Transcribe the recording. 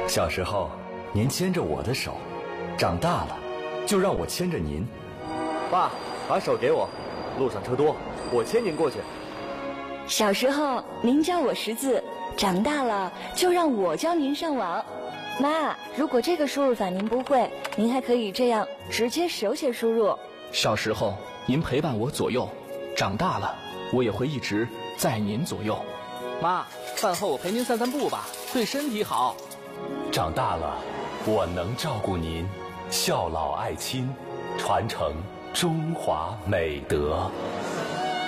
小时候，您牵着我的手，长大了，就让我牵着您。 爸，把手给我，路上车多，我牵您过去。 小时候，您教我识字，长大了，就让我教您上网。妈，如果这个输入法您不会，您还可以这样直接手写输入。 小时候，您陪伴我左右，长大了，我也会一直在您左右。 妈，饭后我陪您散散步吧，对身体好。 长大了，我能照顾您，孝老爱亲，传承中华美德。